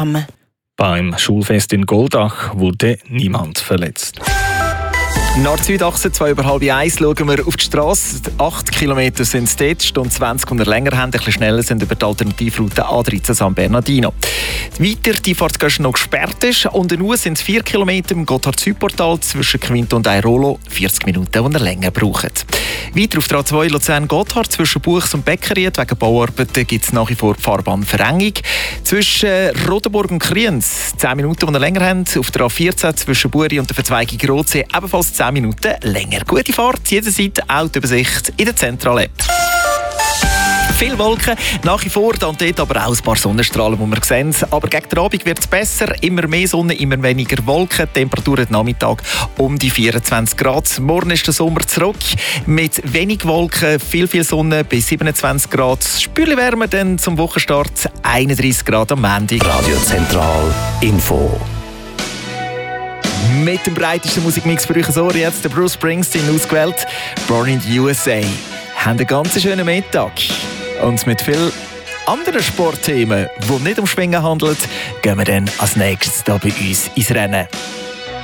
Beim Schulfest in Goldach wurde niemand verletzt. Nord-Süd-Achse, 2:30 schauen wir auf die Straße. 8 Kilometer sind es dort, Stunde 20 und länger haben. Ein bisschen schneller sind über die Alternativroute A13 San Bernardino. Weiter die Fahrt noch gesperrt ist. Und in sind es 4 Kilometer im Gotthard-Südportal zwischen Quinto und Airolo. 40 Minuten, die ihr länger braucht. Weiter auf der A2 Luzern-Gotthard zwischen Buchs und Beckeried. Wegen Bauarbeiten gibt es nach wie vor die Fahrbahnverengung. Zwischen Rotenburg und Kriens 10 Minuten, die ihr länger habt. Auf der A14 zwischen Buri und der Verzweigung Rotsee ebenfalls 10 Minuten länger. Gute Fahrt, jederzeit Autoübersicht in der Zentrale. Viele Wolken, nach wie vor, dann dort aber auch ein paar Sonnenstrahlen, die wir sehen. Aber gegen den Abend wird es besser, immer mehr Sonne, immer weniger Wolken. Die Temperatur am Nachmittag um die 24 Grad. Morgen ist der Sommer zurück mit wenig Wolken, viel Sonne bis 27 Grad. Spürlich Wärme dann zum Wochenstart 31 Grad am Montag. Radio Zentral Info. Mit dem breitesten Musikmix für euch Ohr jetzt der Bruce Springsteen ausgewählt. Born in the USA. Haben einen ganz schönen Mittag. Und mit vielen anderen Sportthemen, die nicht um Schwingen handeln, gehen wir dann als nächstes hier bei uns ins Rennen.